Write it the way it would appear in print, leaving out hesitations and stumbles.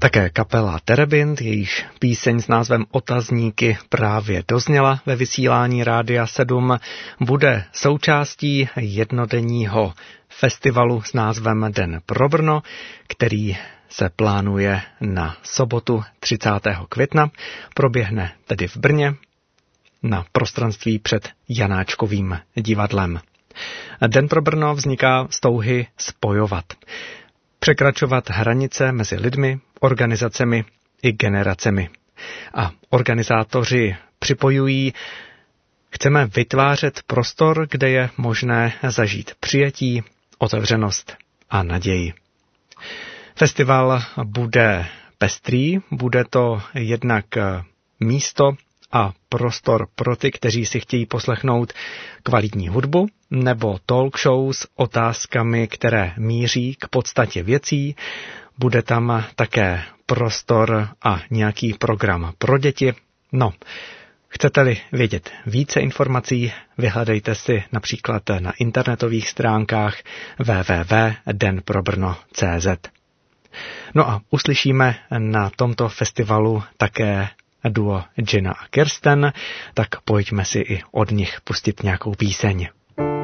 Také kapela Terebint, jejíž píseň s názvem Otazníky právě dozněla ve vysílání Rádia 7, bude součástí jednodenního festivalu s názvem Den pro Brno, který se plánuje na sobotu 30. května. Proběhne tedy v Brně na prostranství před Janáčkovým divadlem. Den pro Brno vzniká z touhy spojovat. Překračovat hranice mezi lidmi, organizacemi i generacemi. A organizátoři připojují: chceme vytvářet prostor, kde je možné zažít přijetí, otevřenost a naději. Festival bude pestrý, bude to jednak místo a prostor pro ty, kteří si chtějí poslechnout kvalitní hudbu, nebo talk show s otázkami, které míří k podstatě věcí. Bude tam také prostor a nějaký program pro děti. No, chcete-li vědět více informací, vyhledejte si například na internetových stránkách www.denprobrno.cz. No a uslyšíme na tomto festivalu také duo Gina a Kirsten, tak pojďme si i od nich pustit nějakou píseň.